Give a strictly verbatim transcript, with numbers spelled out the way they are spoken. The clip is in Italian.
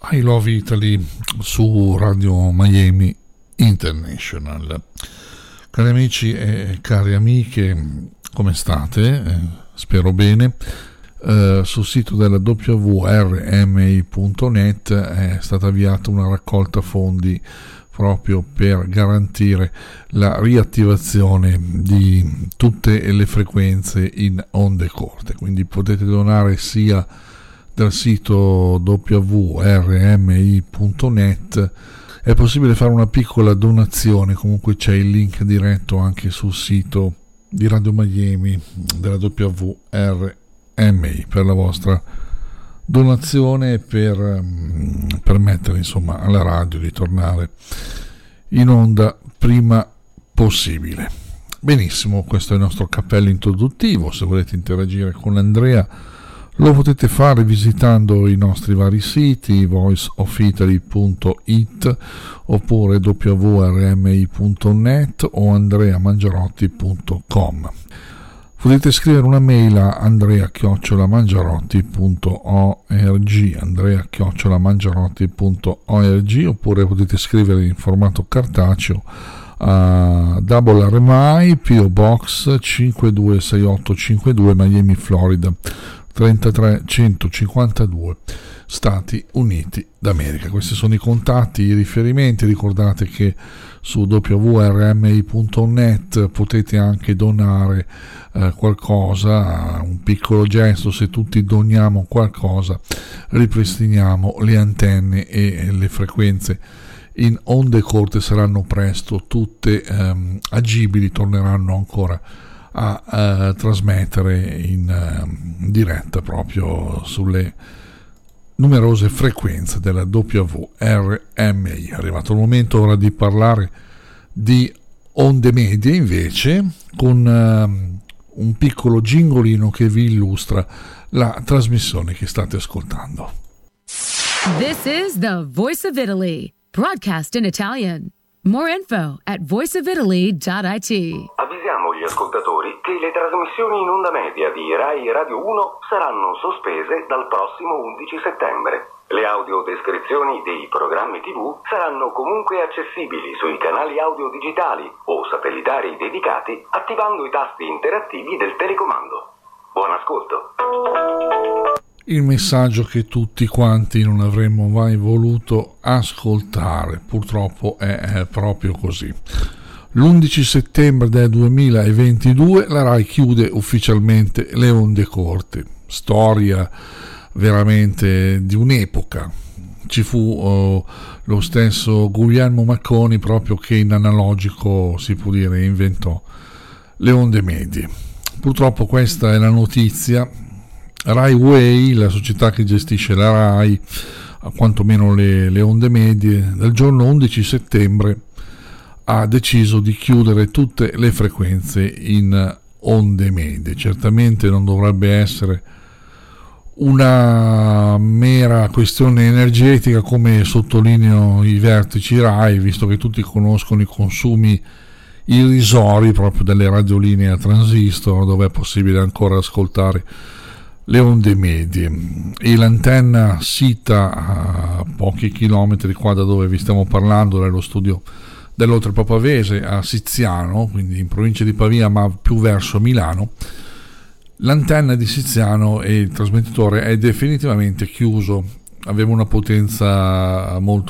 I Love Italy su Radio Miami International. Cari amici e cari amiche, come state? Eh, spero bene. Eh, sul sito della W R M I punto net è stata avviata una raccolta fondi proprio per garantire la riattivazione di tutte le frequenze in onde corte, quindi potete donare sia dal sito W R M I punto net. È possibile fare una piccola donazione, comunque c'è il link diretto anche sul sito di Radio Miami della W R M I per la vostra donazione, per um, permettere insomma alla radio di tornare in onda prima possibile. Benissimo, questo è il nostro cappello introduttivo. Se volete interagire con Andrea lo potete fare visitando i nostri vari siti voice of italy punto it oppure W R M I punto net o andrea mangiarotti punto com. Potete scrivere una mail a andrea chiocciola mangiarotti punto org andrea chiocciola mangiarotti punto org oppure potete scrivere in formato cartaceo a W R M I P O Box cinque due sei otto cinque due Miami, Florida trentatré centocinquantadue, Stati Uniti d'America. Questi sono i contatti, i riferimenti. Ricordate che su W R M I punto net potete anche donare eh, qualcosa, un piccolo gesto. Se tutti doniamo qualcosa ripristiniamo le antenne e le frequenze in onde corte, saranno presto tutte ehm, agibili, torneranno ancora a uh, trasmettere in uh, diretta proprio sulle numerose frequenze della W R M I. È arrivato il momento ora di parlare di onde medie, invece, con uh, un piccolo gingolino che vi illustra la trasmissione che state ascoltando. This is the Voice of Italy, broadcast in Italian. More info at voice of italy dot it. Avvisiamo gli ascoltatori che le trasmissioni in onda media di Rai Radio uno saranno sospese dal prossimo undici settembre. Le audiodescrizioni dei programmi tivù saranno comunque accessibili sui canali audio digitali o satellitari dedicati attivando i tasti interattivi del telecomando. Buon ascolto. Il messaggio che tutti quanti non avremmo mai voluto ascoltare, purtroppo è, è proprio così. L'undici settembre del duemilaventidue la Rai chiude ufficialmente le onde corte. Storia veramente di un'epoca. Ci fu oh, lo stesso Guglielmo Marconi proprio che in analogico, si può dire, inventò le onde medie. Purtroppo questa è la notizia. Rai Way, la società che gestisce la Rai, a quantomeno le, le onde medie, dal giorno undici settembre ha deciso di chiudere tutte le frequenze in onde medie. Certamente non dovrebbe essere una mera questione energetica, come sottolineano i vertici Rai, visto che tutti conoscono i consumi irrisori proprio delle radiolinee a transistor, dove è possibile ancora ascoltare le onde medie, e l'antenna sita a pochi chilometri qua da dove vi stiamo parlando, nello studio dell'Oltre Pavese a Siziano, quindi in provincia di Pavia ma più verso Milano. L'antenna di Siziano e il trasmettitore è definitivamente chiuso. Aveva una potenza molto